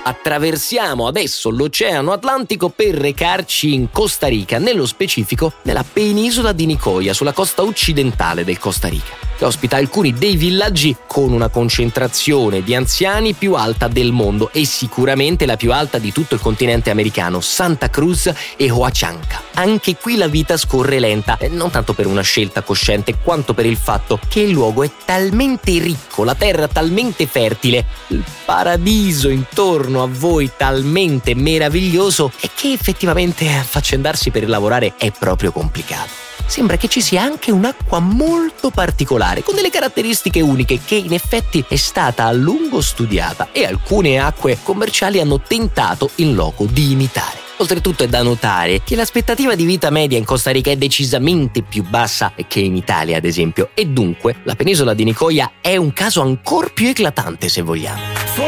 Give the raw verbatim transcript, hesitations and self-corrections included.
Attraversiamo adesso l'Oceano Atlantico per recarci in Costa Rica, nello specifico nella penisola di Nicoya, sulla costa occidentale del Costa Rica, che ospita alcuni dei villaggi con una concentrazione di anziani più alta del mondo e sicuramente la più alta di tutto il continente americano, Santa Cruz e Huachanca. Anche qui la vita scorre lenta, e non tanto per una scelta cosciente quanto per il fatto che il luogo è talmente ricco, la terra talmente fertile, il paradiso intorno a voi talmente meraviglioso e che effettivamente affaccendarsi per lavorare è proprio complicato. Sembra che ci sia anche un'acqua molto particolare, con delle caratteristiche uniche che in effetti è stata a lungo studiata e alcune acque commerciali hanno tentato in loco di imitare. Oltretutto è da notare che l'aspettativa di vita media in Costa Rica è decisamente più bassa che in Italia, ad esempio, e dunque la penisola di Nicoya è un caso ancor più eclatante, se vogliamo.